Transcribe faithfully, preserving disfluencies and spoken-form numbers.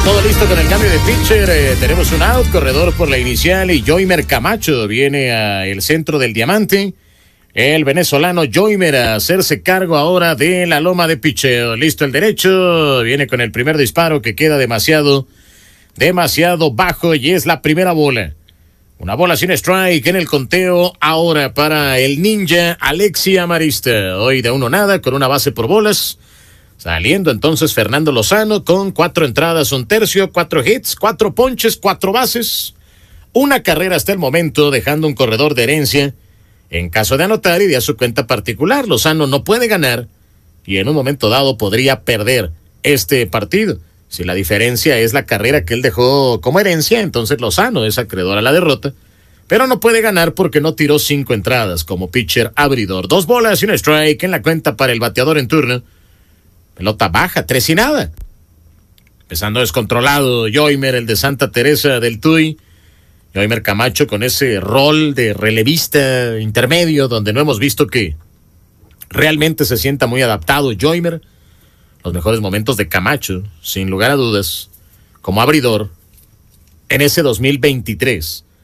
Todo listo con el cambio de pitcher. Eh, tenemos un out, corredor por la inicial y Yoimer Camacho viene al centro del diamante. El venezolano Yoimer a hacerse cargo ahora de la loma de pitcher. Listo el derecho, viene con el primer disparo que queda demasiado, demasiado bajo y es la primera bola. Una bola sin strike en el conteo ahora para el ninja Alexi Amarista. Hoy de uno nada con una base por bolas. Saliendo entonces Fernando Lozano con cuatro entradas, un tercio, cuatro hits, cuatro ponches, cuatro bases, una carrera hasta el momento, dejando un corredor de herencia en caso de anotar y de a su cuenta particular. Lozano no puede ganar y en un momento dado podría perder este partido. Si la diferencia es la carrera que él dejó como herencia, entonces Lozano es acreedor a la derrota, pero no puede ganar porque no tiró cinco entradas como pitcher abridor. Dos bolas y un strike en la cuenta para el bateador en turno. Pelota baja, tres y nada. Empezando descontrolado, Yoimer, el de Santa Teresa del Tuy. Yoimer Camacho con ese rol de relevista intermedio, donde no hemos visto que realmente se sienta muy adaptado Yoimer. Los mejores momentos de Camacho, sin lugar a dudas, como abridor, en ese dos mil veintitrés.